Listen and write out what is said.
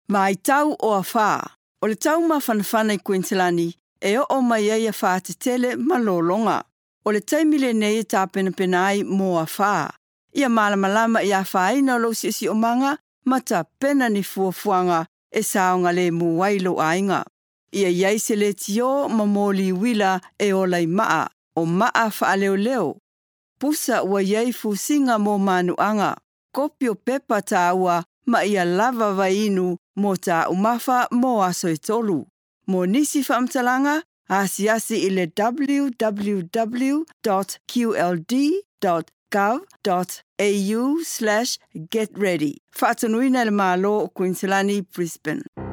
Mai tau o a whā. O le tau mawhanawhana I Queenslandi, e o mai ai a whā te tele malolonga. O le taimile nei e tā pena ai mō a whā. Ia malamalama I a whāina lo si o manga, ma ta pena ni fuafuanga e saonga le muwailo ainga. Ia iai se le tio mamoli wila e o lai maa, o maa wha leo leo. Pusa ua iai fusinga mō manuanga, kopio pepa tā ua ma ia lava vainu mō tā umafa mō aso e tolu. Mō nisi whaamtalanga, asi I le www.qld.gov.au/getready. Whaatanuina le malo o Queenslandi, Brisbane.